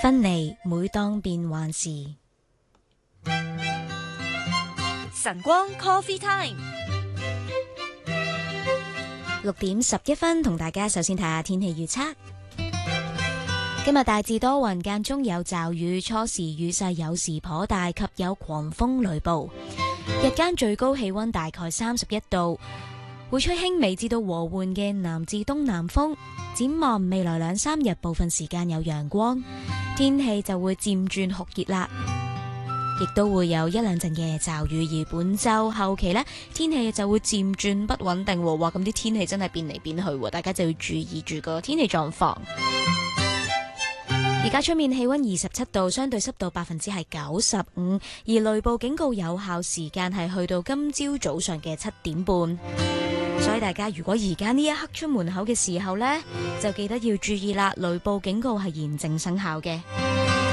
分離每當變幻時。 晨光 Coffee Time， 6:11同大家首先睇下天氣預測。今日大致多雲，間中有驟雨，初時雨勢有時頗大，及有狂風雷暴。日間最高氣溫大概31度，會吹輕微至到和緩嘅南至東南風。展望未來2-3日，部分時間有陽光，天氣就會漸轉酷熱啦。亦都會有1-2陣嘅驟雨，而本週後期呢，天氣就會漸轉不穩定喎。哇，咁啲天氣真係變嚟變去，大家就要注意住個天氣狀況。而家出面氣溫27度，相對濕度95%，而雷暴警告有效時間係去到今朝早上嘅7點半。所以大家如果而家呢一刻出門口嘅時候呢，就記得要注意啦，雷暴警告係現正生效嘅。